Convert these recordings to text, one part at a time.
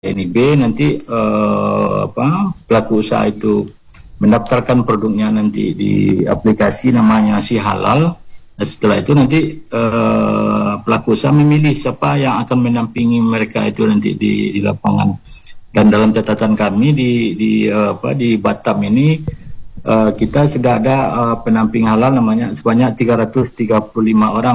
NIB nanti pelaku usaha itu mendaftarkan produknya nanti di aplikasi namanya Si Halal. Nah, setelah itu nanti pelaku usaha memilih siapa yang akan mendampingi mereka itu nanti di lapangan. Dan dalam catatan kami di Batam ini kita sudah ada pendamping halal namanya sebanyak 335 orang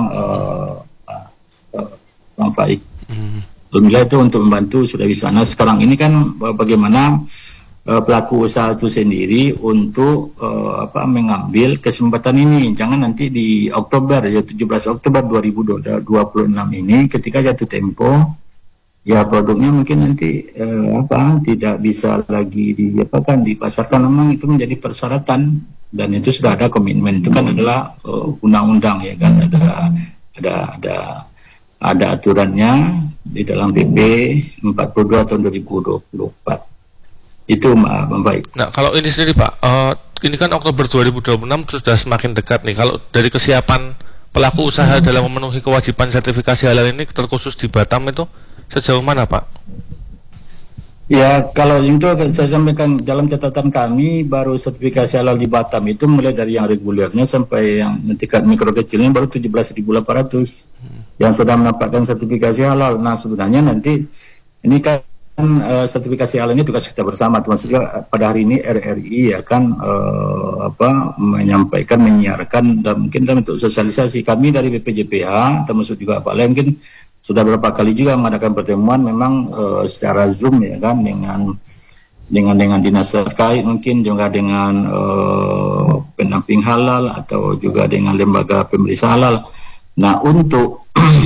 Bang Faik. Alhamdulillah itu untuk membantu sudah bisa. Nah sekarang ini kan bagaimana pelaku usaha itu sendiri untuk mengambil kesempatan ini. Jangan nanti di Oktober, ya 17 Oktober 2026 ini ketika jatuh tempo, ya produknya mungkin nanti tidak bisa lagi dipasarkan. Memang itu menjadi persyaratan dan itu sudah ada komitmen. Itu kan adalah undang-undang ya kan, ada aturannya di dalam PP 42 tahun 2024. Itu Bang Baik. Nah, kalau ini sendiri Pak, ini kan Oktober 2026 sudah semakin dekat nih. Kalau dari kesiapan pelaku usaha dalam memenuhi kewajiban sertifikasi halal ini, terkhusus di Batam itu sejauh mana Pak? Ya, kalau itu saya sampaikan dalam catatan kami, baru sertifikasi halal di Batam itu mulai dari yang regulernya sampai yang tingkat mikro kecilnya baru 17.800 yang sudah mendapatkan sertifikasi halal. Nah, sebenarnya nanti ini kan sertifikasi halal ini tugas kita bersama, termasuk juga pada hari ini RRI ya kan menyiarkan dan mungkin dalam bentuk sosialisasi. Kami dari BPJPH termasuk juga Pak Lem mungkin sudah beberapa kali juga mengadakan pertemuan memang secara Zoom ya kan dengan dinas terkait, mungkin juga dengan pendamping halal atau juga dengan lembaga pemeriksa halal. Nah untuk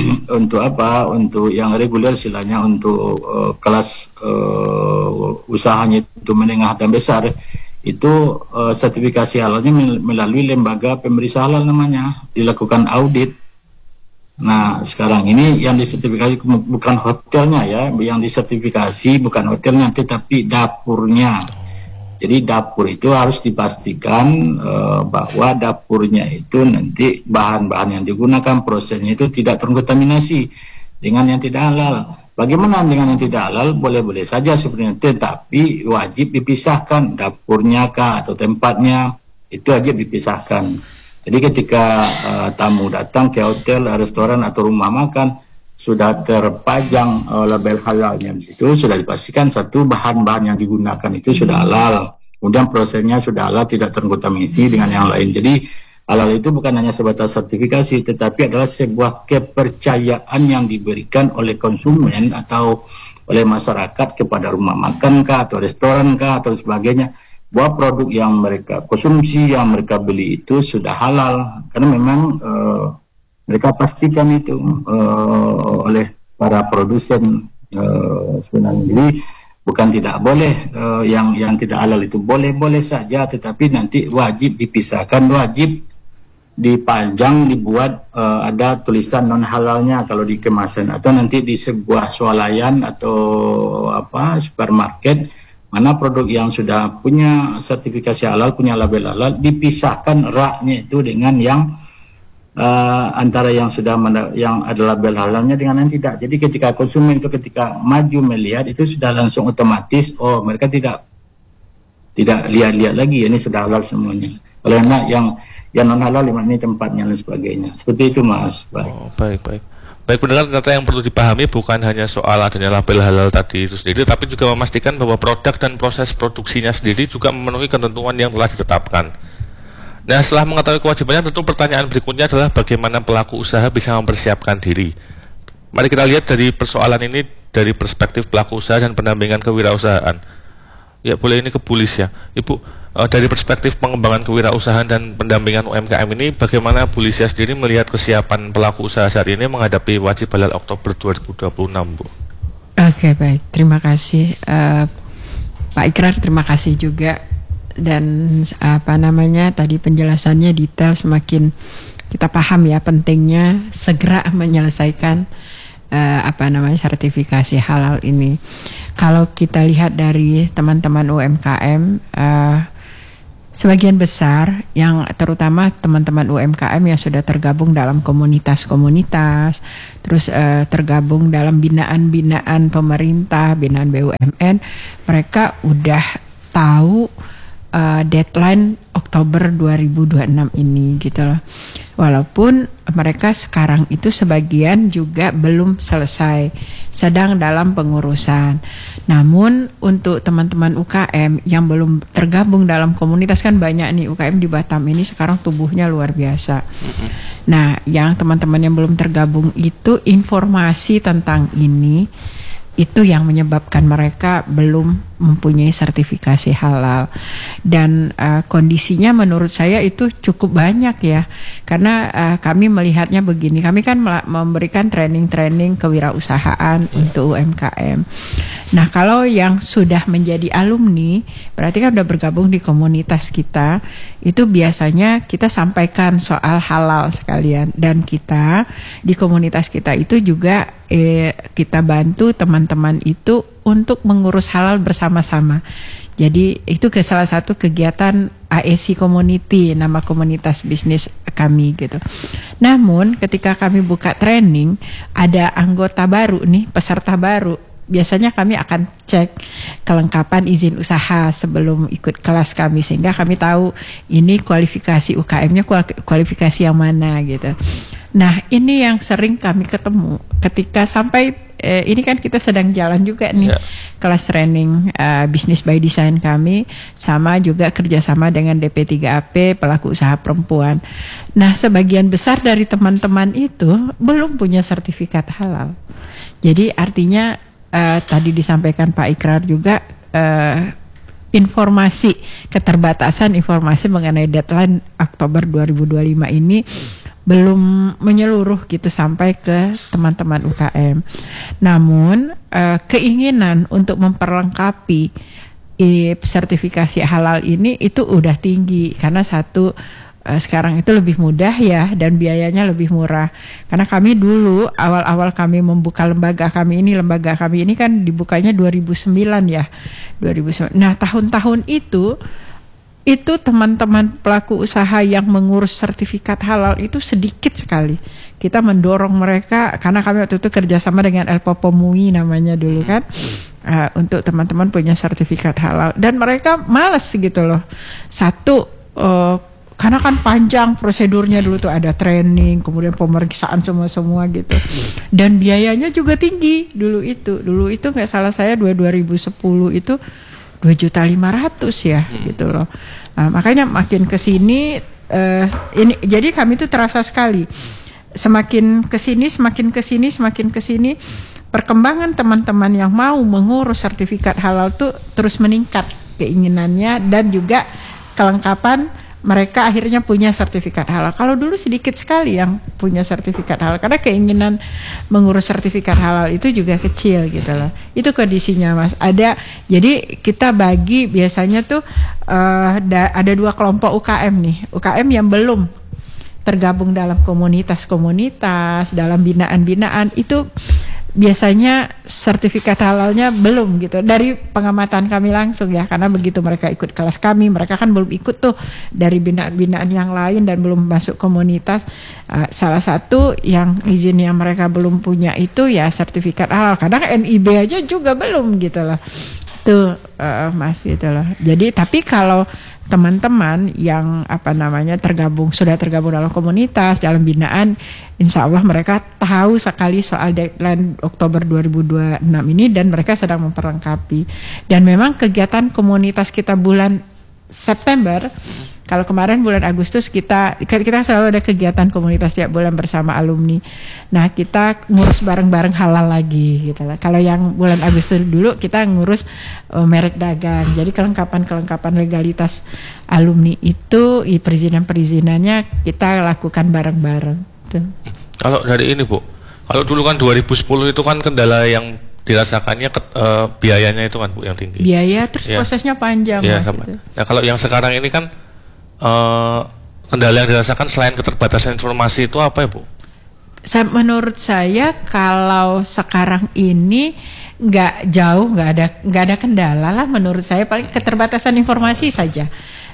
untuk yang reguler istilahnya untuk kelas usahanya itu menengah dan besar itu sertifikasi halalnya melalui lembaga pemeriksa halal namanya, dilakukan audit. Nah sekarang ini yang disertifikasi bukan hotelnya ya, yang disertifikasi bukan hotelnya tetapi dapurnya. Jadi dapur itu harus dipastikan bahwa dapurnya itu nanti bahan-bahan yang digunakan prosesnya itu tidak terkontaminasi dengan yang tidak halal. Bagaimana dengan yang tidak halal? Boleh-boleh saja sebenarnya, tetapi wajib dipisahkan dapurnya kah atau tempatnya, itu wajib dipisahkan. Jadi ketika tamu datang ke hotel, restoran atau rumah makan, sudah terpajang label halalnya di situ, sudah dipastikan satu bahan-bahan yang digunakan itu sudah halal, kemudian prosesnya sudah halal, tidak terkontaminasi dengan yang lain. Jadi halal itu bukan hanya sebatas sertifikasi, tetapi adalah sebuah kepercayaan yang diberikan oleh konsumen atau oleh masyarakat kepada rumah makan kah atau restoran kah atau sebagainya, bahwa produk yang mereka konsumsi, yang mereka beli itu sudah halal, karena memang mereka pastikan itu oleh para produsen sebenarnya. Jadi bukan tidak boleh yang tidak halal itu boleh-boleh saja, tetapi nanti wajib dipisahkan, wajib dipajang, dibuat ada tulisan non halalnya kalau di kemasan, atau nanti di sebuah swalayan atau supermarket, mana produk yang sudah punya sertifikasi halal, punya label halal, dipisahkan raknya itu dengan yang antara yang sudah yang adalah label halalnya dengan yang tidak. Jadi ketika konsumen itu ketika maju melihat itu sudah langsung otomatis, oh mereka tidak lihat-lihat lagi, ini sudah halal semuanya. Oleh karena yang non halal ini tempatnya dan sebagainya. Seperti itu Mas. Baik. Oh, baik. Baik, pendengar, ternyata yang perlu dipahami bukan hanya soal adanya label halal tadi itu sendiri, tapi juga memastikan bahwa produk dan proses produksinya sendiri juga memenuhi ketentuan yang telah ditetapkan. Nah, setelah mengetahui kewajibannya, tentu pertanyaan berikutnya adalah bagaimana pelaku usaha bisa mempersiapkan diri. Mari kita lihat dari persoalan ini dari perspektif pelaku usaha dan pendampingan kewirausahaan. Ya, boleh ini ke Bulis ya. Ibu, dari perspektif pengembangan kewirausahaan dan pendampingan UMKM ini, bagaimana Bu Lisya sendiri melihat kesiapan pelaku usaha saat ini menghadapi wajib halal Oktober 2026, Bu? Oke, baik. Terima kasih Pak Ikrar, terima kasih juga. Dan tadi penjelasannya detail, semakin kita paham ya pentingnya segera menyelesaikan sertifikasi halal ini. Kalau kita lihat dari teman-teman UMKM, Sebagian besar yang terutama teman-teman UMKM yang sudah tergabung dalam komunitas-komunitas, terus tergabung dalam binaan-binaan pemerintah, binaan BUMN, mereka udah tahu deadline Oktober 2026 ini gitu loh. Walaupun mereka sekarang itu sebagian juga belum selesai, sedang dalam pengurusan. Namun untuk teman-teman UKM yang belum tergabung dalam komunitas, kan banyak nih UKM di Batam ini sekarang tumbuhnya luar biasa. Nah, yang teman-teman yang belum tergabung itu informasi tentang ini itu yang menyebabkan mereka belum mempunyai sertifikasi halal. Dan kondisinya menurut saya itu cukup banyak ya, karena kami melihatnya begini, kami kan memberikan training-training kewirausahaan untuk UMKM. Nah, kalau yang sudah menjadi alumni berarti kan udah bergabung di komunitas kita, itu biasanya kita sampaikan soal halal sekalian, dan kita di komunitas kita itu juga kita bantu teman-teman itu untuk mengurus halal bersama-sama. Jadi itu salah satu kegiatan AEC Community, nama komunitas bisnis kami gitu. Namun ketika kami buka training, ada anggota baru nih, peserta baru. Biasanya kami akan cek kelengkapan izin usaha sebelum ikut kelas kami, sehingga kami tahu ini kualifikasi UKM-nya kualifikasi yang mana gitu. Nah, ini yang sering kami ketemu ketika sampai ini kan kita sedang jalan juga nih kelas training Business by Design kami, sama juga kerjasama dengan DP3AP pelaku usaha perempuan. Nah, sebagian besar dari teman-teman itu belum punya sertifikat halal. Jadi artinya tadi disampaikan Pak Ikrar juga informasi keterbatasan informasi mengenai deadline Oktober 2025 ini belum menyeluruh gitu sampai ke teman-teman UKM. Namun keinginan untuk memperlengkapi sertifikasi halal ini itu udah tinggi, karena satu sekarang itu lebih mudah ya, dan biayanya lebih murah. Karena kami dulu awal-awal kami membuka lembaga kami ini kan dibukanya 2009 ya, 2009. Nah, tahun-tahun itu teman-teman pelaku usaha yang mengurus sertifikat halal itu sedikit sekali. Kita mendorong mereka, karena kami waktu itu kerjasama dengan LPOPO MUI namanya dulu kan, untuk teman-teman punya sertifikat halal, dan mereka malas gitu loh. Satu, karena kan panjang prosedurnya dulu tuh, ada training, kemudian pemeriksaan semua gitu, dan biayanya juga tinggi dulu itu nggak salah saya 2010 itu 2.500.000 ya gitu loh. Nah, makanya makin kesini ini jadi kami tuh terasa sekali semakin kesini perkembangan teman-teman yang mau mengurus sertifikat halal tuh terus meningkat keinginannya, dan juga kelengkapan mereka akhirnya punya sertifikat halal. Kalau dulu sedikit sekali yang punya sertifikat halal, karena keinginan mengurus sertifikat halal itu juga kecil gitu loh. Itu kondisinya Mas. Jadi kita bagi biasanya tuh ada dua kelompok UKM nih. UKM yang belum tergabung dalam komunitas-komunitas, dalam binaan-binaan, itu biasanya sertifikat halalnya belum gitu, dari pengamatan kami langsung ya, karena begitu mereka ikut kelas kami, mereka kan belum ikut tuh dari binaan-binaan yang lain dan belum masuk komunitas. Salah satu yang izin yang mereka belum punya itu ya sertifikat halal, kadang NIB aja juga belum gitu loh tuh Mas gitu loh. Jadi tapi kalau teman-teman yang sudah tergabung dalam komunitas, dalam binaan, insya Allah mereka tahu sekali soal deadline Oktober 2026 ini, dan mereka sedang memperlengkapi. Dan memang kegiatan komunitas kita bulan September, kalau kemarin bulan Agustus kita selalu ada kegiatan komunitas tiap bulan bersama alumni. Nah, kita ngurus bareng-bareng halal lagi gitu lah. Kalau yang bulan Agustus dulu kita ngurus merek dagang. Jadi kelengkapan legalitas alumni itu, perizinannya kita lakukan bareng-bareng. Tuh. Kalau dari ini Bu, kalau dulu kan 2010 itu kan kendala yang dirasakannya biayanya itu kan Bu yang tinggi. Biaya terus prosesnya panjang. Ya, Mas, gitu. Nah, kalau yang sekarang ini kan kendala yang dirasakan selain keterbatasan informasi itu apa ya Bu? Menurut saya kalau sekarang ini nggak ada kendala lah menurut saya, paling keterbatasan informasi saja.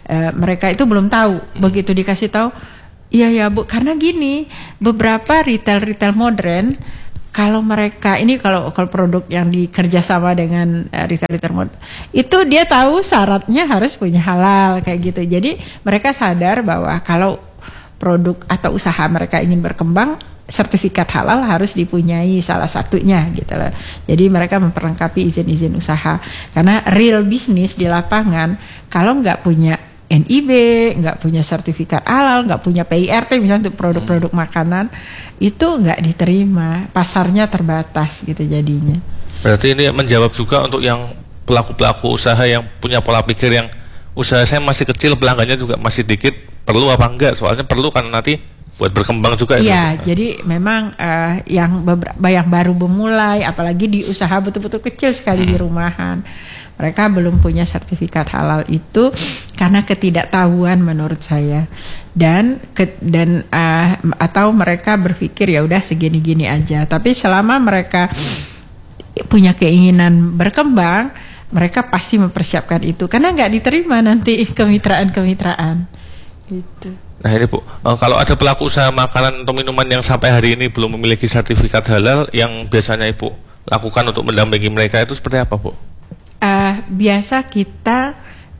mereka itu belum tahu. Begitu dikasih tahu, iya ya Bu, karena gini, beberapa retail modern, kalau mereka ini kalau produk yang dikerja sama dengan retail modern, itu dia tahu syaratnya harus punya halal kayak gitu. Jadi mereka sadar bahwa kalau produk atau usaha mereka ingin berkembang, sertifikat halal harus dipunyai salah satunya gitu loh. Jadi mereka memperlengkapi izin-izin usaha. Karena real bisnis di lapangan kalau nggak punya NIB, nggak punya sertifikat halal, nggak punya PIRT misalnya untuk produk-produk makanan, itu nggak diterima, pasarnya terbatas gitu jadinya. Berarti ini menjawab juga untuk yang pelaku-pelaku usaha yang punya pola pikir yang usaha saya masih kecil, pelanggannya juga masih dikit, perlu apa enggak? Soalnya perlu kan nanti buat berkembang juga. Iya, jadi memang yang baru memulai, apalagi di usaha betul-betul kecil sekali di rumahan, mereka belum punya sertifikat halal itu karena ketidaktahuan menurut saya, dan atau mereka berpikir ya udah segini-gini aja. Tapi selama mereka punya keinginan berkembang, mereka pasti mempersiapkan itu karena nggak diterima nanti kemitraan itu. Nah ini Bu, kalau ada pelaku usaha makanan atau minuman yang sampai hari ini belum memiliki sertifikat halal, yang biasanya Ibu lakukan untuk mendampingi mereka itu seperti apa Bu? Biasa kita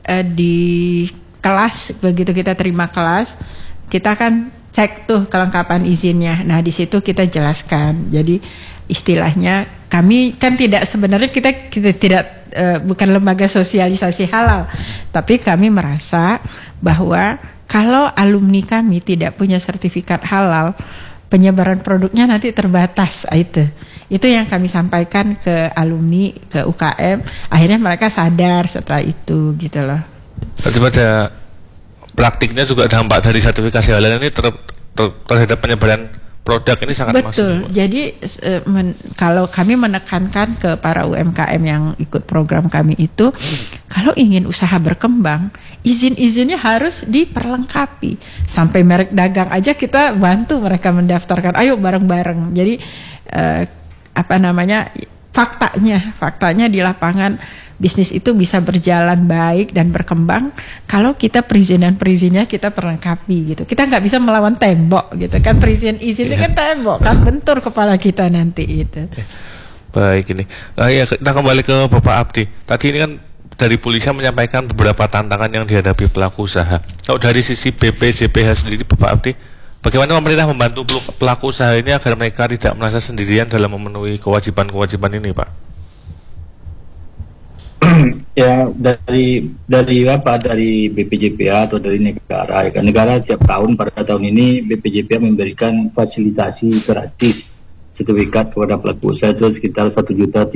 di kelas, begitu kita terima kelas, kita kan cek tuh kelengkapan izinnya. Nah di situ kita jelaskan. Jadi istilahnya kami kan sebenarnya kita tidak bukan lembaga sosialisasi halal, tapi kami merasa bahwa kalau alumni kami tidak punya sertifikat halal, penyebaran produknya nanti terbatas. Itu yang kami sampaikan ke alumni, ke UKM. Akhirnya mereka sadar setelah itu gitu loh. Berarti pada praktiknya juga dampak dari sertifikasi halal ini terhadap penyebaran produk ini sangat masif. Betul. Jadi kalau kami menekankan ke para UMKM yang ikut program kami itu, kalau ingin usaha berkembang, izin-izinnya harus diperlengkapi. Sampai merek dagang aja kita bantu mereka mendaftarkan. Ayo bareng-bareng. Jadi faktanya di lapangan bisnis itu bisa berjalan baik dan berkembang kalau kita perizinannya kita perlengkapi gitu. Kita nggak bisa melawan tembok gitu kan, izinnya kan tembok kan, bentur kepala kita nanti itu. Baik, ini ya, kita kembali ke Bapak Abdi. Tadi ini kan dari polisi menyampaikan beberapa tantangan yang dihadapi pelaku usaha. Kalau dari sisi BPJPH sendiri Bapak Abdi, bagaimana pemerintah membantu pelaku usaha ini agar mereka tidak merasa sendirian dalam memenuhi kewajiban-kewajiban ini, Pak? Ya dari BPJPH atau dari negara, ya kan, negara tiap tahun pada tahun ini BPJPH memberikan fasilitasi gratis sertifikat kepada pelaku usaha itu sekitar 1.035.000.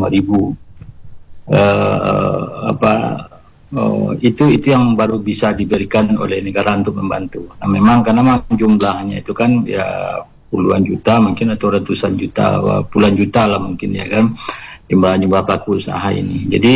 Itu yang baru bisa diberikan oleh negara untuk membantu. Nah, memang karena jumlahnya itu kan ya puluhan juta mungkin atau ratusan juta, puluhan juta lah mungkin ya kan, jumlah pelaku usaha ini. Jadi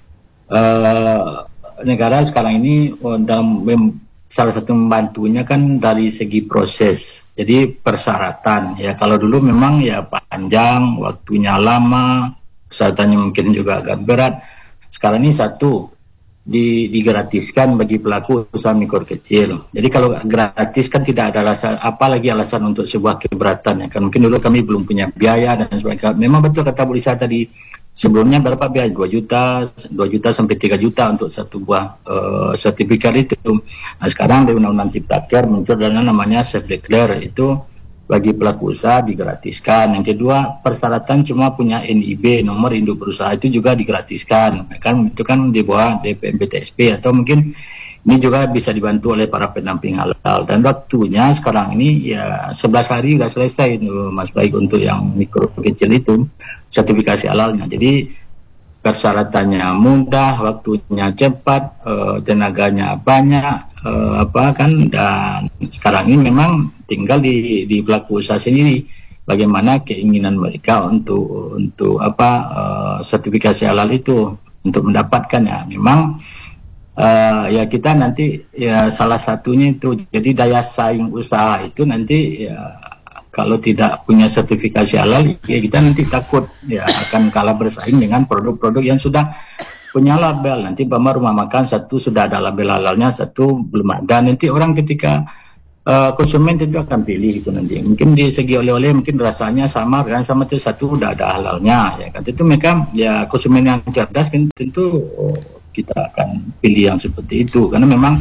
negara sekarang ini salah satu membantunya kan dari segi proses. Jadi persyaratan ya, kalau dulu memang ya panjang, waktunya lama, persyaratannya mungkin juga agak berat. Sekarang ini digratiskan bagi pelaku usaha mikro kecil. Jadi kalau gratis kan tidak ada alasan, apalagi alasan untuk sebuah keberatan ya kan. Mungkin dulu kami belum punya biaya dan sebagainya. Memang betul kata Bu Lisa tadi, sebelumnya berapa biaya? 2 juta sampai 3 juta untuk satu buah sertifikat itu. Nah sekarang di Undang-Undang Ciptaker muncul dana namanya self declare, itu bagi pelaku usaha digratiskan. Yang kedua, persyaratan cuma punya NIB, nomor induk berusaha, itu juga digratiskan. Kan itu kan di bawah DPMPTSP, atau mungkin ini juga bisa dibantu oleh para pendamping halal. Dan waktunya sekarang ini ya 11 hari sudah selesai itu, Mas, baik untuk yang mikro kecil itu sertifikasi halalnya. Jadi persyaratannya mudah, waktunya cepat, tenaganya banyak, dan sekarang ini memang tinggal di pelaku usaha sendiri bagaimana keinginan mereka untuk sertifikasi halal itu untuk mendapatkannya. Memang ya kita nanti ya salah satunya itu, jadi daya saing usaha itu nanti ya kalau tidak punya sertifikasi halal ya kita nanti takut ya akan kalah bersaing dengan produk-produk yang sudah punya label, nanti rumah makan satu sudah ada label halalnya, satu belum ada. Nanti orang ketika konsumen tentu akan pilih itu nanti. Mungkin di segi oleh-oleh mungkin rasanya sama kan, sama itu satu udah ada halalnya ya kan. Tentu mereka ya konsumen yang cerdas kan tentu kita akan pilih yang seperti itu karena memang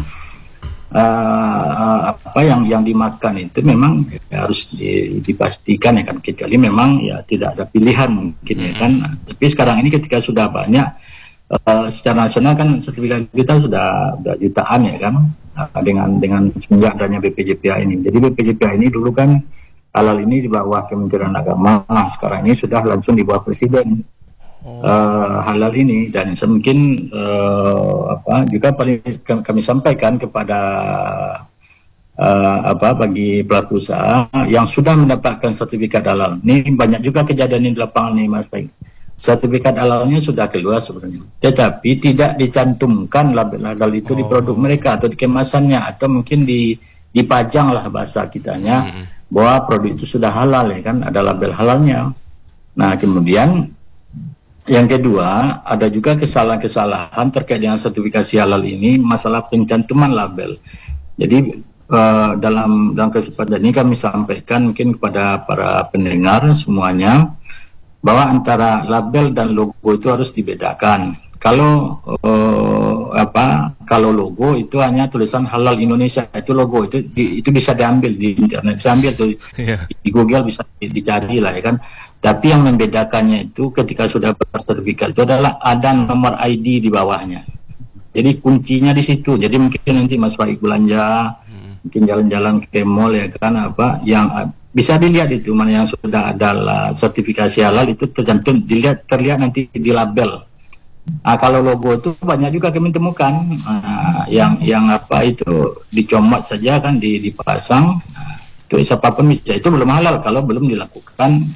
apa yang dimakan itu memang harus dipastikan ya kan, kecuali memang ya tidak ada pilihan mungkin ya kan. Tapi sekarang ini ketika sudah banyak secara nasional kan sertifikat kita sudah jutaan ya kan, dengan semenjak adanya BPJPH ini. Jadi BPJPH ini dulu kan halal ini di bawah Kementerian Agama, sekarang ini sudah langsung di bawah Presiden. Halal ini, dan mungkin juga paling kami sampaikan kepada bagi pelaku usaha yang sudah mendapatkan sertifikat halal. Ini banyak juga kejadian di lapangan nih Mas Baik. Sertifikat halalnya sudah keluar sebenarnya, tetapi tidak dicantumkan label halal itu di produk mereka atau di kemasannya, atau mungkin dipajang lah bahasa kitanya bahwa produk itu sudah halal ya kan, ada label halalnya. Nah kemudian yang kedua, ada juga kesalahan-kesalahan terkait dengan sertifikasi halal ini, masalah pencantuman label. Jadi dalam kesempatan ini kami sampaikan mungkin kepada para pendengar semuanya bahwa antara label dan logo itu harus dibedakan. Kalau kalau logo itu hanya tulisan halal Indonesia, itu logo itu bisa diambil di internet, bisa ambil tuh di Google, bisa dicari lah ya kan. Tapi yang membedakannya itu ketika sudah bersertifikat itu adalah ada nomor ID di bawahnya. Jadi kuncinya di situ. Jadi mungkin nanti Mas Faik belanja, mungkin jalan-jalan ke mall ya kan, yang bisa dilihat itu mana yang sudah ada sertifikasi halal itu tercantum, terlihat nanti di label. Kalau logo itu banyak juga kami temukan yang itu dicomot saja kan, dipasang. Itu siapapun bisa, itu belum halal kalau belum dilakukan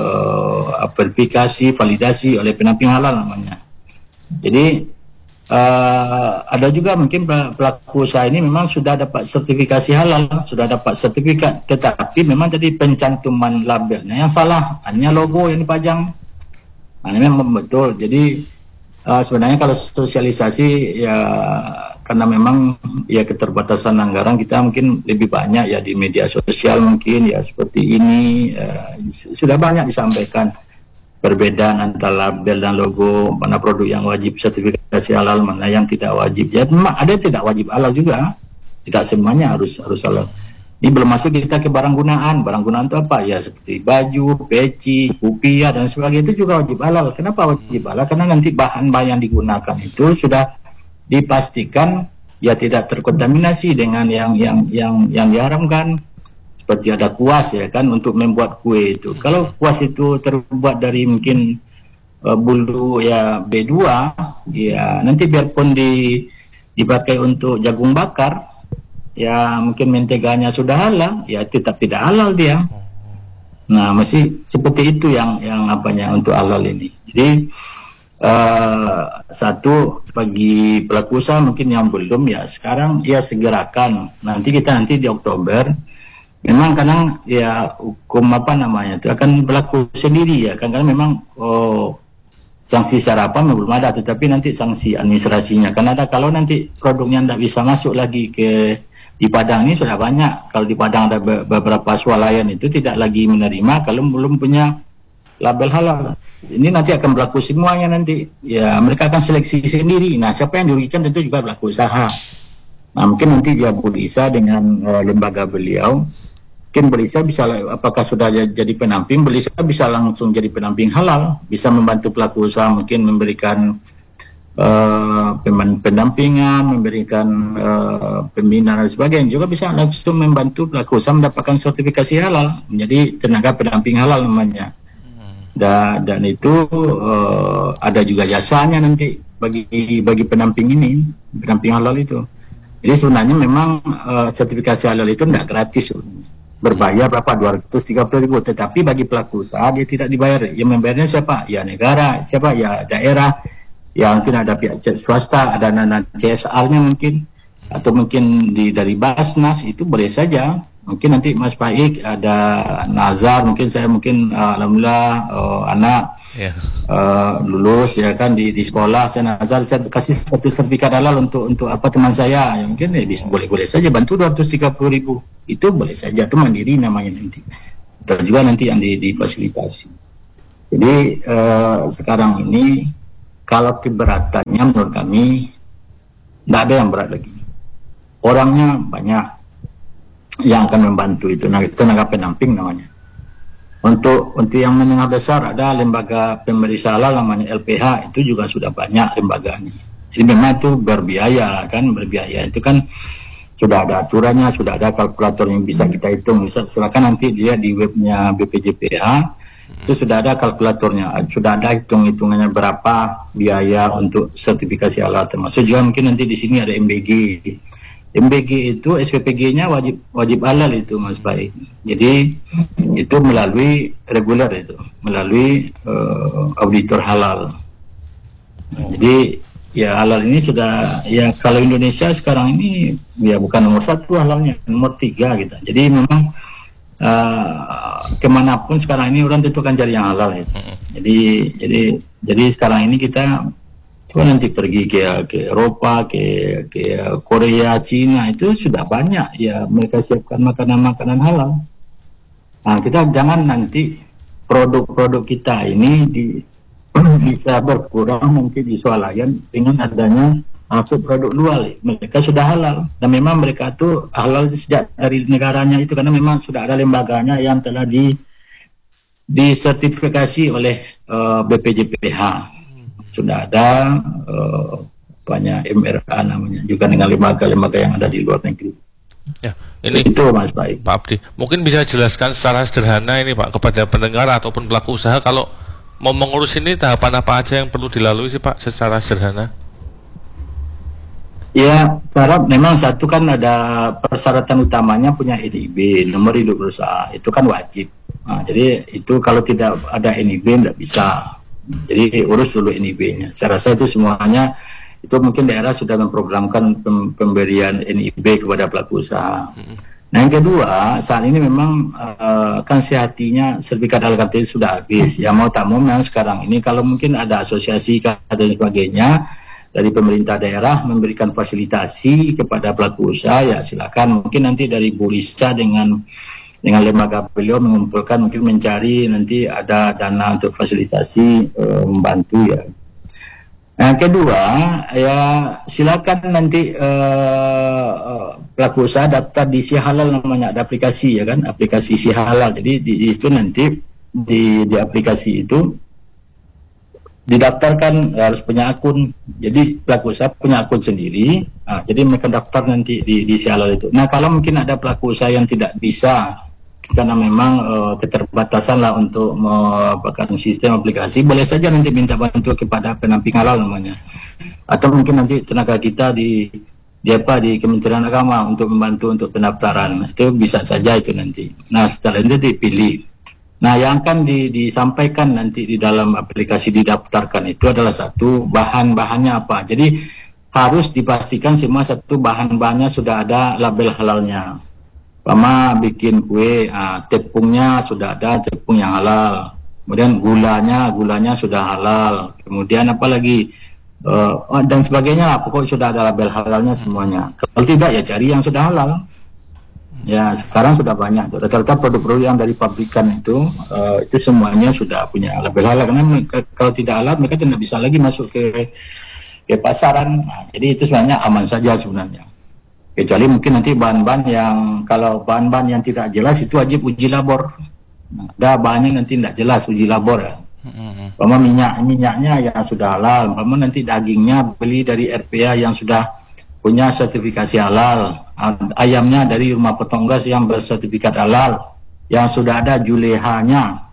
verifikasi, validasi oleh pendamping halal namanya. Jadi ada juga mungkin pelaku usaha ini memang sudah dapat sertifikasi halal, sudah dapat sertifikat, tetapi memang tadi pencantuman labelnya yang salah, hanya logo yang dipajang. Nah, memang betul. Jadi sebenarnya kalau sosialisasi ya karena memang ya keterbatasan anggaran kita mungkin lebih banyak ya di media sosial mungkin ya seperti ini sudah banyak disampaikan perbedaan antara label dan logo, mana produk yang wajib sertifikasi halal, mana yang tidak wajib. Ya memang ada yang tidak wajib halal juga, tidak semuanya harus halal. Ini belum masuk kita ke barang gunaan. Barang gunaan itu apa? Ya seperti baju, peci, kopiah dan sebagainya, itu juga wajib halal. Kenapa wajib halal? Karena nanti bahan-bahan yang digunakan itu sudah dipastikan ya tidak terkontaminasi dengan yang diharamkan. Seperti ada kuas ya kan untuk membuat kue itu. Kalau kuas itu terbuat dari mungkin bulu ya B2 ya, nanti biarpun dipakai untuk jagung bakar ya mungkin menteganya sudah halal ya tetap tidak halal dia. Nah masih seperti itu yang untuk halal ini. Jadi satu bagi pelaku usaha mungkin yang belum ya sekarang ya segerakan. Nanti di Oktober memang kadang ya hukum itu akan berlaku sendiri ya kan, karena memang sanksi secara apa belum ada, tetapi nanti sanksi administrasinya kan ada. Kalau nanti produknya tidak bisa masuk lagi di Padang, ini sudah banyak. Kalau di Padang ada beberapa swalayan itu tidak lagi menerima kalau belum punya label halal. Ini nanti akan berlaku semuanya nanti. Ya mereka akan seleksi sendiri. Nah siapa yang dirugikan tentu juga pelaku usaha. Nah mungkin nanti ya Bu Lisa dengan lembaga beliau, mungkin Bu Lisa bisa, apakah sudah jadi pendamping, Bu Lisa bisa langsung jadi pendamping halal, bisa membantu pelaku usaha mungkin memberikan pendampingan, memberikan pembinaan dan sebagainya, juga bisa langsung membantu pelaku usaha mendapatkan sertifikasi halal, menjadi tenaga pendamping halal namanya. Dan itu ada juga jasanya nanti bagi pendamping ini, pendamping halal itu. Jadi sebenarnya memang sertifikasi halal itu tidak gratis sebenarnya. Berbayar berapa? 230.000, tetapi bagi pelaku usaha dia tidak dibayar. Yang membayarnya siapa? Ya negara, siapa? Ya daerah. Ya mungkin ada pihak swasta, ada CSR-nya mungkin, atau mungkin dari Basnas, itu boleh saja. Mungkin nanti Mas Faik ada nazar, mungkin saya alhamdulillah anak lulus ya kan di sekolah, saya nazar saya kasih satu sertifikat halal untuk apa teman saya, ya mungkin boleh saja bantu 230.000, itu boleh saja, itu mandiri namanya nanti. Dan juga nanti yang difasilitasi. Jadi sekarang ini kalau keberatannya menurut kami tidak ada yang berat lagi. Orangnya banyak yang akan membantu, itu tenaga penamping namanya. Untuk yang menengah besar ada lembaga pemeriksa halal namanya LPH, itu juga sudah banyak lembaganya. Jadi memang itu berbiaya itu kan sudah ada aturannya, sudah ada kalkulator yang bisa kita hitung. Silakan nanti dia di webnya BPJPH itu sudah ada kalkulatornya, sudah ada hitung-hitungannya berapa biaya untuk sertifikasi halal, termasuk juga mungkin nanti di sini ada MBG itu SPPG-nya wajib halal itu Mas Baik. Jadi itu melalui reguler, itu melalui auditor halal. Jadi ya halal ini sudah, ya kalau Indonesia sekarang ini ya bukan nomor 1 halalnya, nomor 3 gitu. Jadi memang kemanapun sekarang ini orang tentu akan cari yang halal itu. Jadi sekarang ini kita coba nanti pergi ke Eropa, ke Korea, Cina, itu sudah banyak ya mereka siapkan makanan-makanan halal. Nah, kita jangan nanti produk-produk kita ini bisa berkurang mungkin di swalayan dengan adanya masuk produk luar. Mereka sudah halal dan memang mereka itu halal sejak dari negaranya itu, karena memang sudah ada lembaganya yang telah disertifikasi oleh BPJPH. Sudah ada banyak MRA namanya juga dengan lembaga-lembaga yang ada di luar negeri. Ya, ini itu Mas Baik. Pak Abdi, mungkin bisa jelaskan secara sederhana ini Pak kepada pendengar ataupun pelaku usaha, kalau mau mengurus ini tahapan apa aja yang perlu dilalui sih Pak secara sederhana? Ya, memang satu kan ada persyaratan utamanya punya NIB, nomor induk berusaha, itu kan wajib. Nah, jadi itu kalau tidak ada NIB tidak bisa. Jadi urus dulu NIB-nya. Saya rasa itu semuanya, itu mungkin daerah sudah memprogramkan pemberian NIB kepada pelaku usaha. Nah yang kedua, saat ini memang kan sehatinya sertifikat halal sudah habis. Ya mau tak mau memang sekarang ini kalau mungkin ada asosiasi dan sebagainya dari pemerintah daerah memberikan fasilitasi kepada pelaku usaha, ya silakan. Mungkin nanti dari Bu Lisa dengan lembaga beliau mengumpulkan, mungkin mencari nanti ada dana untuk fasilitasi membantu ya. Nah, kedua ya silakan nanti pelaku usaha daftar di Sihalal, namanya ada aplikasi ya kan, aplikasi Sihalal. Jadi di situ nanti di aplikasi itu didaftarkan, harus punya akun. Jadi pelaku usaha punya akun sendiri. Nah, jadi mereka daftar nanti di Sihalal itu. Nah kalau mungkin ada pelaku usaha yang tidak bisa karena memang keterbatasan lah untuk membuat sistem aplikasi, boleh saja nanti minta bantu kepada penamping halal namanya, atau mungkin nanti tenaga kita di Kementerian Agama untuk membantu untuk pendaftaran, itu bisa saja itu nanti. Nah setelah itu dipilih. Nah yang akan disampaikan nanti di dalam aplikasi didaftarkan itu adalah satu bahan-bahannya apa. Jadi harus dipastikan semua satu bahan-bahannya sudah ada label halalnya. Pertama bikin kue, tepungnya sudah ada tepung yang halal. Kemudian gulanya sudah halal. Kemudian apa lagi dan sebagainya. Pokoknya sudah ada label halalnya semuanya. Kalau tidak ya cari yang sudah halal. Ya sekarang sudah banyak. Rata-rata produk-produk yang dari pabrikan itu semuanya sudah punya label halal. Karena kalau tidak halal mereka tidak bisa lagi masuk ke pasaran. Nah, jadi itu sebenarnya aman saja sebenarnya. Kecuali mungkin nanti bahan-bahan yang tidak jelas itu wajib uji labor. Nah, ada bahannya nanti tidak jelas uji labor ya. Minyaknya ya sudah halal. Nanti dagingnya beli dari RPA yang sudah punya sertifikasi halal. Ayamnya dari rumah potong gas yang bersertifikat halal, yang sudah ada julehanya.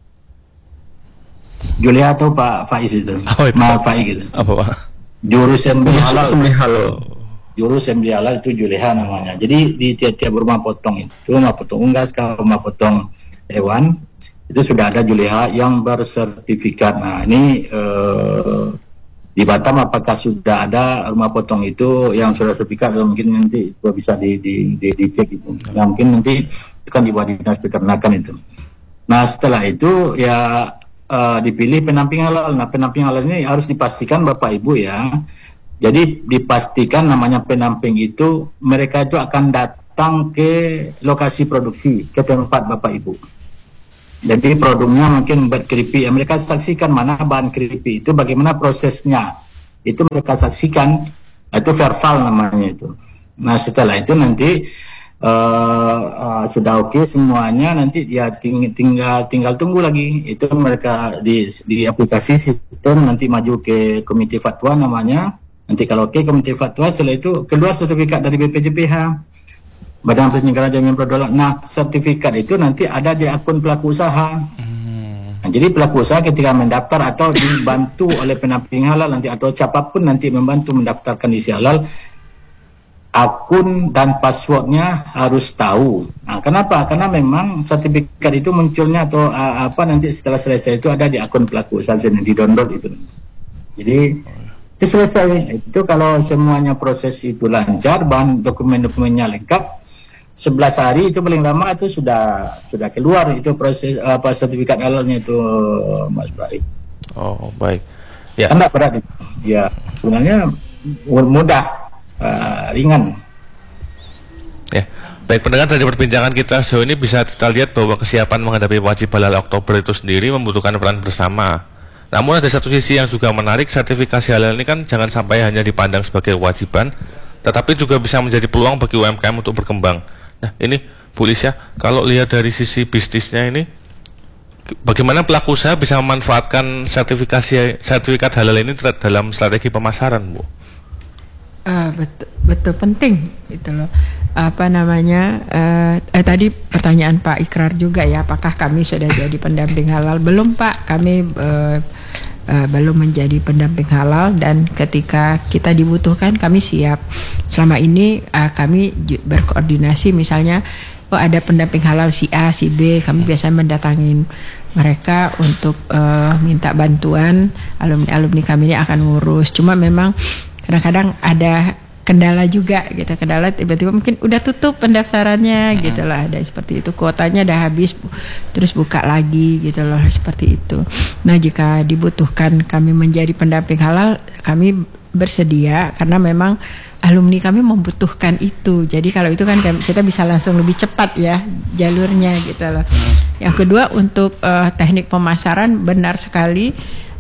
Juleha atau Pak Faiz itu? Pak Faiz gitu. Apa Pak? Juru sembelih halal. Juru sembelih halal itu juleha namanya. Jadi di tiap rumah potong itu, rumah potong unggas, rumah potong hewan, itu sudah ada juleha yang bersertifikat. Nah ini Di Batam apakah sudah ada rumah potong itu yang sudah sertifikat, atau mungkin nanti bisa dicek itu. Ya mungkin nanti itu kan di bawah dinas peternakan itu. Nah setelah itu ya dipilih pendamping halal. Nah pendamping halal ini harus dipastikan Bapak Ibu ya. Jadi dipastikan namanya pendamping itu mereka itu akan datang ke lokasi produksi, ke tempat Bapak Ibu. Jadi produknya mungkin buat keripik, mereka saksikan mana bahan keripik itu, bagaimana prosesnya, itu mereka saksikan, itu verbal namanya itu. Nah setelah itu nanti sudah oke semuanya, nanti ya tinggal tunggu lagi, itu mereka di aplikasi sistem nanti maju ke komite fatwa namanya, nanti kalau oke komite fatwa, setelah itu keluar sertifikat dari BPJPH. Badan Penyelenggaraan Jaminan Produk. Nah, sertifikat itu nanti ada di akun pelaku usaha. Nah, jadi pelaku usaha ketika mendaftar atau dibantu oleh pendamping halal nanti, atau siapapun nanti membantu mendaftarkan isi halal, akun dan passwordnya harus tahu. Nah, kenapa? Karena memang sertifikat itu munculnya atau nanti setelah selesai itu ada di akun pelaku usaha yang di-download itu. Jadi itu selesai. Itu kalau semuanya proses itu lancar, bahan dokumen-dokumennya lengkap, 11 hari itu paling lama itu sudah keluar itu proses sertifikat halalnya itu, Mas Baik. Oh baik. Ya. Kan tidak berat itu. Ya sebenarnya mudah, ringan. Ya. Baik pendengar, dari perbincangan kita sejauh ini bisa kita lihat bahwa kesiapan menghadapi wajib halal Oktober itu sendiri membutuhkan peran bersama. Namun ada satu sisi yang juga menarik, sertifikasi halal ini kan jangan sampai hanya dipandang sebagai kewajiban, tetapi juga bisa menjadi peluang bagi UMKM untuk berkembang. Nah ini Bu Lisya, kalau lihat dari sisi bisnisnya ini, bagaimana pelaku usaha bisa memanfaatkan sertifikat halal ini dalam strategi pemasaran, Bu? Betul penting itu loh. Tadi pertanyaan Pak Ikrar juga ya, apakah kami sudah jadi pendamping halal? Belum Pak, kami belum menjadi pendamping halal, dan ketika kita dibutuhkan kami siap. Selama ini kami berkoordinasi, misalnya ada pendamping halal si A, si B, kami biasanya mendatangin mereka untuk minta bantuan. Alumni kami ini akan ngurus. Cuma memang kadang-kadang ada kendala juga gitu, kendala tiba-tiba mungkin udah tutup pendaftarannya gitu loh, ada seperti itu, kuotanya udah habis terus buka lagi gitu loh, seperti itu. Nah jika dibutuhkan kami menjadi pendamping halal, kami bersedia karena memang alumni kami membutuhkan itu. Jadi kalau itu kan kita bisa langsung lebih cepat ya jalurnya gitu loh. Yang kedua untuk teknik pemasaran, benar sekali,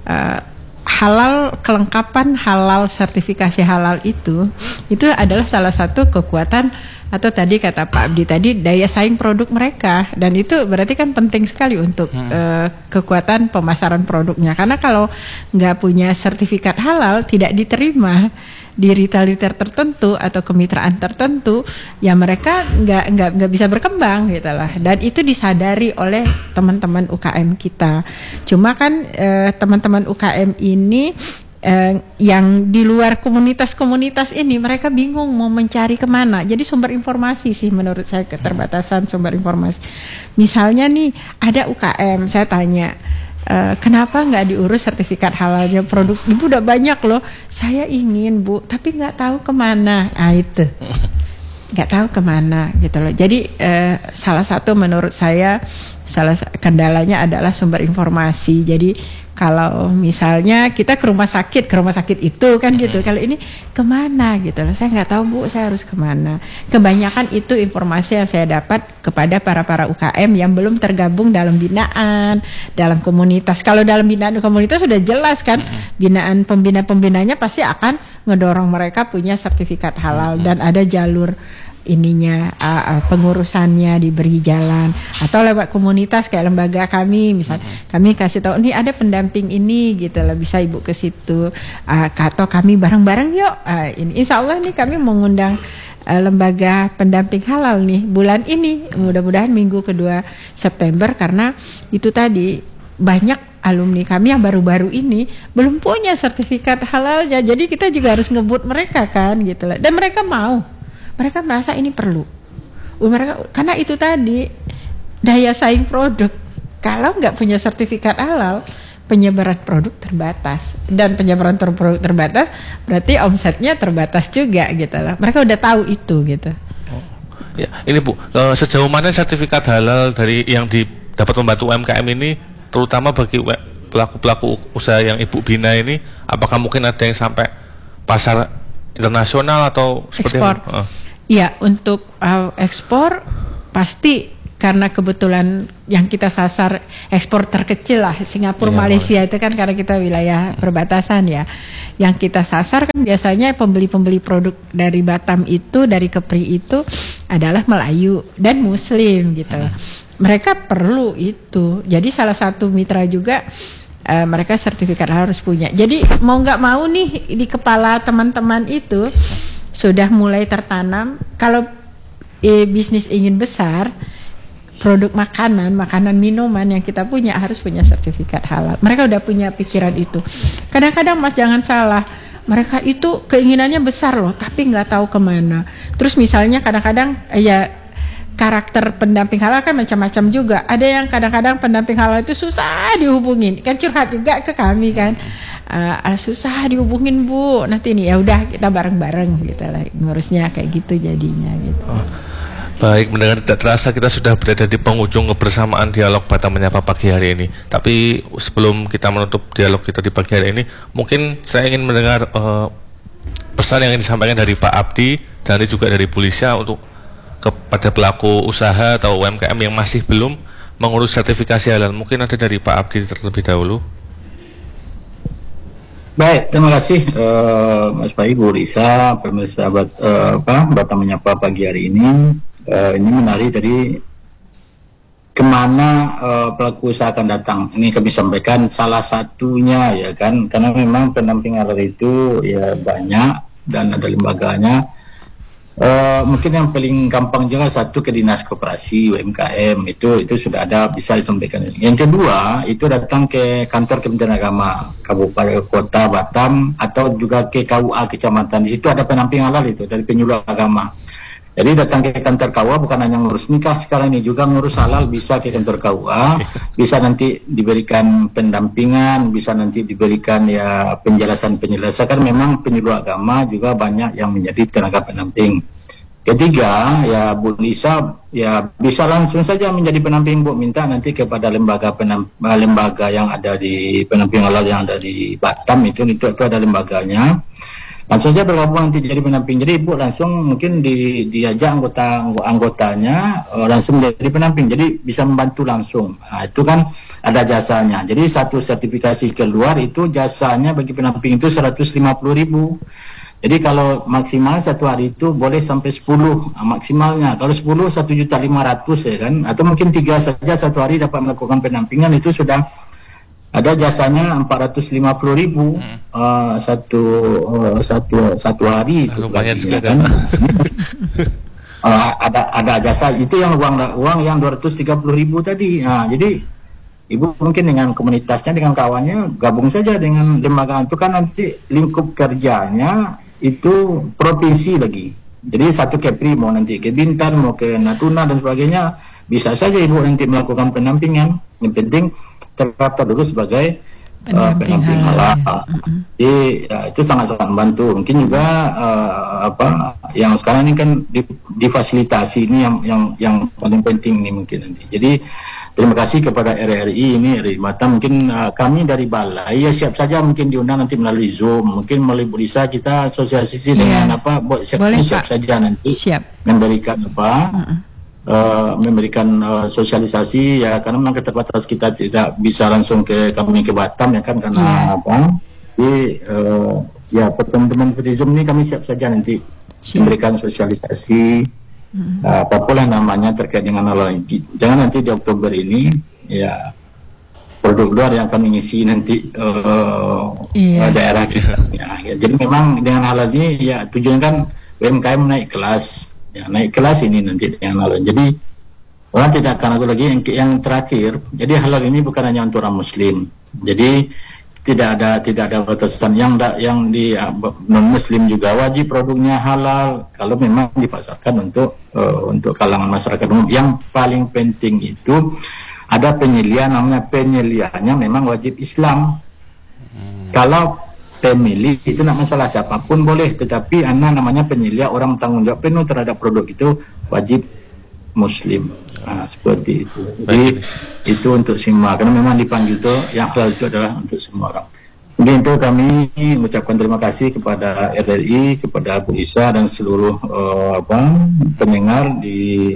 halal, kelengkapan halal, sertifikasi halal itu adalah salah satu kekuatan, atau tadi kata Pak Abdi tadi, daya saing produk mereka, dan itu berarti kan penting sekali untuk kekuatan pemasaran produknya, karena kalau nggak punya sertifikat halal tidak diterima di retail tertentu atau kemitraan tertentu, ya mereka nggak bisa berkembang gitu lah. Dan itu disadari oleh teman-teman UKM kita. Cuma kan teman-teman UKM ini yang di luar komunitas-komunitas ini, mereka bingung mau mencari kemana. Jadi sumber informasi sih menurut saya, keterbatasan sumber informasi. Misalnya nih ada UKM, saya tanya, kenapa nggak diurus sertifikat halalnya produk Ibu? Udah banyak loh, saya ingin Bu, tapi nggak tahu kemana. Nah itu nggak tahu kemana gitu loh. Jadi salah satu menurut saya kendalanya adalah sumber informasi. Jadi kalau misalnya kita ke rumah sakit itu kan gitu, kalau ini kemana gitu loh, saya nggak tahu Bu, saya harus kemana. Kebanyakan itu informasi yang saya dapat kepada para UKM yang belum tergabung dalam binaan, dalam komunitas. Kalau dalam binaan komunitas sudah jelas kan, binaan pembinanya pasti akan ngedorong mereka punya sertifikat halal dan ada jalur ininya, pengurusannya diberi jalan, atau lewat komunitas kayak lembaga kami misalnya, kami kasih tahu nih ada pendamping ini gitu lah, bisa Ibu ke situ, atau kami bareng-bareng yuk, ini Insya Allah nih kami mengundang lembaga pendamping halal nih bulan ini, mudah-mudahan minggu kedua September, karena itu tadi banyak alumni kami yang baru-baru ini belum punya sertifikat halalnya, jadi kita juga harus ngebut mereka kan gitu lah, dan mereka merasa ini perlu. Karena itu tadi daya saing produk. Kalau nggak punya sertifikat halal, penyebaran produk terbatas, dan penyebaran produk terbatas berarti omsetnya terbatas juga gitu loh. Mereka udah tahu itu gitu. Ya, ini Bu, sejauh mana sertifikat halal dari yang dapat membantu UMKM ini, terutama bagi pelaku-pelaku usaha yang Ibu bina ini, apakah mungkin ada yang sampai pasar internasional atau seperti ekspor? Iya, untuk ekspor pasti, karena kebetulan yang kita sasar ekspor terkecil lah Singapura, Malaysia itu kan karena kita wilayah perbatasan ya. Yang kita sasar kan biasanya pembeli-pembeli produk dari Batam itu, dari Kepri itu adalah Melayu dan Muslim gitu. Mereka perlu itu. Jadi salah satu mitra juga mereka sertifikat harus punya. Jadi mau nggak mau nih di kepala teman-teman itu sudah mulai tertanam, kalau bisnis ingin besar, produk makanan minuman yang kita punya harus punya sertifikat halal. Mereka udah punya pikiran itu. Kadang-kadang Mas jangan salah, mereka itu keinginannya besar loh, tapi nggak tahu kemana. Terus misalnya kadang-kadang ya karakter pendamping halal kan macam-macam juga. Ada yang kadang-kadang pendamping halal itu susah dihubungin, kan curhat juga ke kami kan, susah dihubungin Bu, nanti nih ya udah kita bareng-bareng gitu lah ngurusnya, kayak gitu jadinya gitu. Baik, mendengar tidak terasa kita sudah berada di penghujung kebersamaan dialog Batam Menyapa pagi hari ini. Tapi sebelum kita menutup dialog kita di pagi hari ini, mungkin saya ingin mendengar pesan yang ingin disampaikan dari Pak Abdi dan juga dari Bu Lisa untuk kepada pelaku usaha atau UMKM yang masih belum mengurus sertifikasi halal. Mungkin ada dari Pak Abdi terlebih dahulu. Baik, terima kasih Mas Pai, Bu Lisa, pemirsa Batam Menyapa pagi hari ini. Ini menarik tadi kemana pelaku usaha akan datang. Ini kami sampaikan salah satunya ya kan, karena memang pendamping halal itu ya banyak dan ada lembaganya. Mungkin yang paling gampang juga satu ke dinas koperasi UMKM itu sudah ada, bisa disampaikan. Yang kedua itu datang ke kantor Kementerian Agama Kabupaten Kota Batam atau juga ke KUA kecamatan. Di situ ada pendamping halal itu dari penyuluh agama. Jadi datang ke kantor KUA bukan hanya ngurus nikah, sekarang ini juga ngurus halal, bisa ke kantor KUA, bisa nanti diberikan pendampingan, bisa nanti diberikan ya penjelasan. Kan memang penyuluh agama juga banyak yang menjadi tenaga pendamping. Ketiga, ya Bu Lisa ya bisa langsung saja menjadi pendamping, Bu, minta nanti kepada lembaga yang ada di pendamping halal yang ada di Batam itu ada lembaganya. Langsung saja bergabung nanti jadi pendamping. Jadi Ibu langsung mungkin diajak anggotanya langsung jadi pendamping. Jadi bisa membantu langsung. Nah, itu kan ada jasanya. Jadi satu sertifikasi keluar itu jasanya bagi pendamping itu 150.000. Jadi kalau maksimal satu hari itu boleh sampai 10 maksimalnya. Kalau 10 1.500.000 ya kan. Atau mungkin 3 saja satu hari dapat melakukan pendampingan, itu sudah ada jasanya 450.000 satu hari itu gajinya kan. Ada jasa itu yang uang yang 230.000 tadi. Nah, jadi Ibu mungkin dengan komunitasnya, dengan kawannya gabung saja dengan lembaga itu kan, nanti lingkup kerjanya itu provinsi lagi. Jadi satu Kepri mau nanti ke Bintan, mau ke Natuna dan sebagainya, bisa saja Ibu nanti melakukan pendampingan. Yang penting terdaftar dulu sebagai pendamping halal. Jadi ya, itu sangat-sangat membantu. Mungkin juga yang sekarang ini kan difasilitasi ini yang paling penting ini mungkin nanti. Jadi terima kasih kepada RRI ini, RRI Batam. Mungkin kami dari Balai ya siap saja mungkin diundang nanti melalui Zoom, mungkin melalui Burisa kita asosiasi dengan siap saja nanti memberikan memberikan sosialisasi ya, karena memang keterbatasan kita tidak bisa langsung ke Batam ya kan, karena jadi ya teman-teman seperti Zoom ini kami siap saja nanti memberikan sosialisasi apapun namanya terkait dengan halal. Jangan nanti di Oktober ini ya produk luar yang kami ngisi nanti daerah kita ya. Jadi memang dengan halal ini ya tujuan kan UMKM naik kelas. Ya, naik kelas ini nanti dengan halal. Jadi orang tidak akan ragu lagi. Yang terakhir, jadi halal ini bukan hanya untuk orang Muslim. Jadi tidak ada batasan. Yang di non Muslim juga wajib produknya halal kalau memang dipasarkan untuk kalangan masyarakat umum. Yang paling penting itu ada penyelia, namanya penyelianya memang wajib Islam. Kalau pemilih itu nak masalah siapapun boleh, tetapi namanya penyelia, orang tanggung jawab penuh terhadap produk itu wajib Muslim. Seperti itu. Jadi itu untuk semua, karena memang dipanggil itu yang halal itu adalah untuk semua orang. Mungkin itu kami mengucapkan terima kasih kepada RRI, kepada Bu Isa dan seluruh pendengar di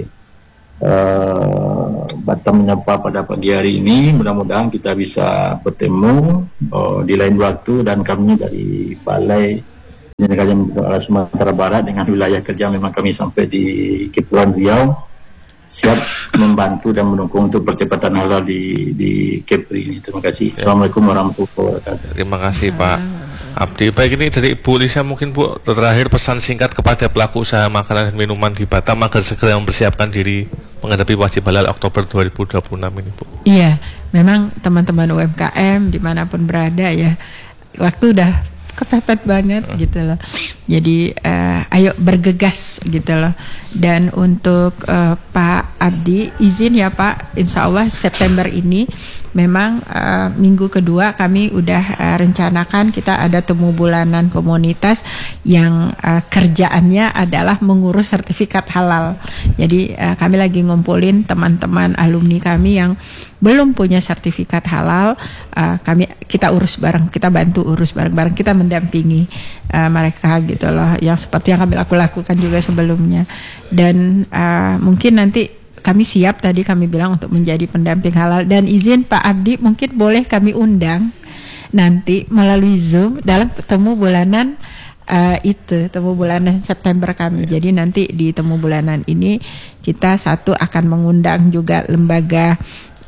Batam Menyapa pada pagi hari ini. Mudah-mudahan kita bisa bertemu di lain waktu, dan kami dari Balai Pendidikan Sumatera Barat dengan wilayah kerja memang kami sampai di Kepulauan Riau siap membantu dan mendukung untuk percepatan halal di Kepri ini. Terima kasih. Assalamualaikum warahmatullahi wabarakatuh. Terima kasih Pak Abdi. Baik, ini dari Ibu Lisa, mungkin Bu terakhir pesan singkat kepada pelaku usaha makanan dan minuman di Batam agar segera mempersiapkan diri menghadapi wajib halal Oktober 2026 ini, Bu. Iya, memang teman-teman UMKM dimanapun berada ya, waktu udah kepepet banget gitu loh. Jadi ayo bergegas gitu loh. Dan untuk Pak Abdi, izin ya Pak, insya Allah September ini memang minggu kedua kami udah rencanakan kita ada temu bulanan komunitas yang kerjaannya adalah mengurus sertifikat halal. Jadi kami lagi ngumpulin teman-teman alumni kami yang belum punya sertifikat halal, kita urus bareng, kita bantu urus bareng-bareng, kita mendampingi mereka gitu loh, yang seperti yang kami lakukan juga sebelumnya. Dan mungkin nanti kami siap, tadi kami bilang, untuk menjadi pendamping halal. Dan izin Pak Abdi, mungkin boleh kami undang nanti melalui Zoom dalam temu bulanan temu bulanan September kami. Jadi nanti di temu bulanan ini kita akan mengundang juga lembaga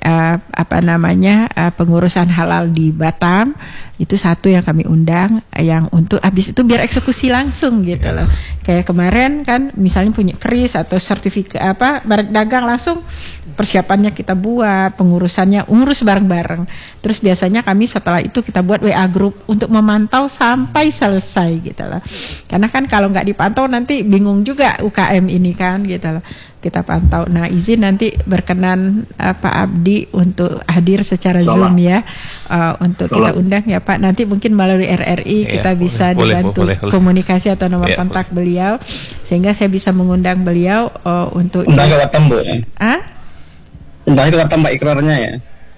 pengurusan halal di Batam. Itu satu yang kami undang, yang untuk habis itu biar eksekusi langsung gitu loh. Kayak kemarin kan misalnya punya kris atau sertifikat barang dagang, langsung persiapannya kita buat, pengurusannya urus bareng-bareng. Terus biasanya kami setelah itu kita buat WA group untuk memantau sampai selesai gitu loh. Karena kan kalau nggak dipantau nanti bingung juga UKM ini kan gitu loh. Kita pantau. Nah, izin nanti berkenan Pak Abdi untuk hadir secara Zoom ya, untuk kita undang ya Pak. Nanti mungkin melalui RRI kita bisa dibantu komunikasi atau nomor kontak beliau, sehingga saya bisa mengundang beliau untuk undang ke Batam, Bu. Undang ke Batam Pak ikrarnya ya.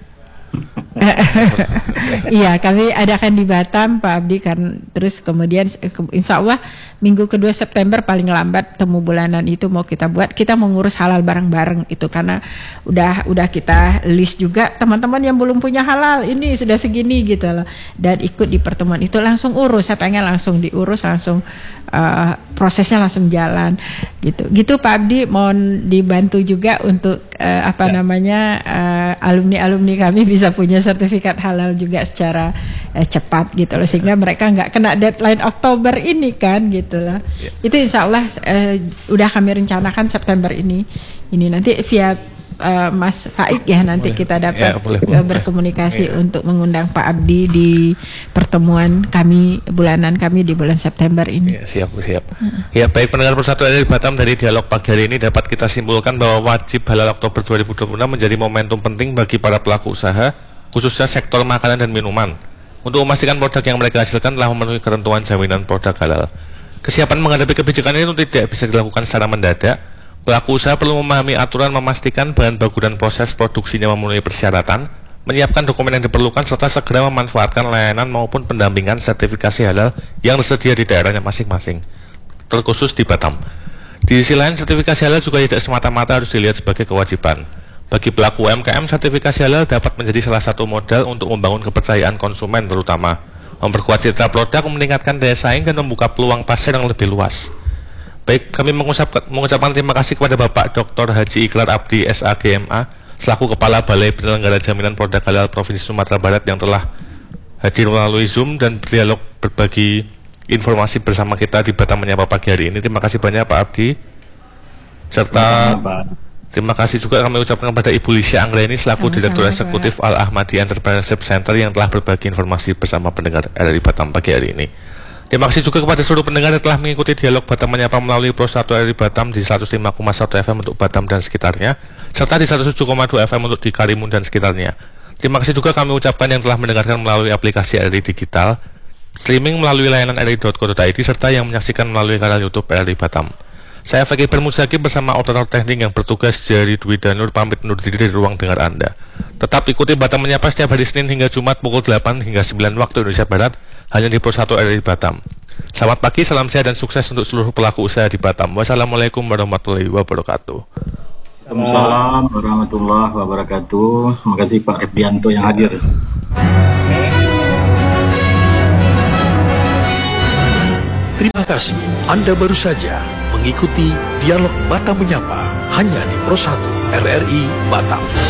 Iya, kami adakan di Batam Pak Abdi kan. Terus kemudian insya Allah minggu kedua September paling lambat temu bulanan itu mau kita buat. Kita mengurus halal bareng-bareng itu, karena udah kita list juga teman-teman yang belum punya halal ini sudah segini gitu loh. Dan ikut di pertemuan itu langsung urus. Saya pengen langsung diurus, langsung prosesnya langsung jalan gitu Pak Abdi. Mohon dibantu juga untuk alumni kami bisa punya sertifikat halal juga secara cepat gitu loh, sehingga mereka nggak kena deadline Oktober ini kan gitu loh. Itu insya Allah udah kami rencanakan September ini nanti via Mas Faik ya, nanti kita dapat berkomunikasi untuk mengundang Pak Abdi di pertemuan bulanan kami di bulan September ini. Siap. Ya, baik pendengar Persatu dari Batam, dari dialog pagi hari ini dapat kita simpulkan bahwa wajib halal Oktober 2026 menjadi momentum penting bagi para pelaku usaha, khususnya sektor makanan dan minuman, untuk memastikan produk yang mereka hasilkan telah memenuhi ketentuan jaminan produk halal. Kesiapan menghadapi kebijakan ini tidak bisa dilakukan secara mendadak. Pelaku usaha perlu memahami aturan, memastikan bahan baku dan proses produksinya memenuhi persyaratan, menyiapkan dokumen yang diperlukan, serta segera memanfaatkan layanan maupun pendampingan sertifikasi halal yang tersedia di daerahnya masing-masing, terkhusus di Batam. Di sisi lain, sertifikasi halal juga tidak semata-mata harus dilihat sebagai kewajiban. Bagi pelaku UMKM, sertifikasi halal dapat menjadi salah satu modal untuk membangun kepercayaan konsumen, terutama memperkuat citra produk, meningkatkan daya saing, dan membuka peluang pasar yang lebih luas. Baik, kami mengucapkan terima kasih kepada Bapak Dr. Haji Ikrar Abdi SAGMA selaku Kepala Balai Penyelenggara Jaminan Produk Halal Provinsi Sumatera Barat yang telah hadir melalui Zoom dan berdialog berbagi informasi bersama kita di Batam Menyapa pagi hari ini. Terima kasih banyak Pak Abdi. Serta terima kasih juga kami ucapkan kepada Ibu Lisya Anggreni selaku Direktur Eksekutif Al Ahmadi Entrepreneurship Center yang telah berbagi informasi bersama pendengar RRI Batam pagi hari ini. Terima kasih juga kepada seluruh pendengar yang telah mengikuti dialog Batam Menyapa melalui Pro 1 RRI Batam di 105,1 FM untuk Batam dan sekitarnya, serta di 107,2 FM untuk di Karimun dan sekitarnya. Terima kasih juga kami ucapkan yang telah mendengarkan melalui aplikasi RRI Digital, streaming melalui layanan rri.co.id, serta yang menyaksikan melalui kanal YouTube RRI Batam. Saya Fakih Bermuzaki bersama operator teknik yang bertugas Jari Dwi Danur pamit undur diri dari ruang dengar Anda. Tetap ikuti Batam Menyapa setiap hari Senin hingga Jumat pukul 8 hingga 9 waktu Indonesia Barat hanya di Pro 1 RRI Batam. Selamat pagi, salam sehat dan sukses untuk seluruh pelaku usaha di Batam. Wassalamualaikum warahmatullahi wabarakatuh. Waalaikumsalam warahmatullahi wabarakatuh. Terima kasih Pak Replianto yang hadir. Terima kasih, Anda baru saja mengikuti dialog Batam Menyapa hanya di Pro 1 RRI Batam.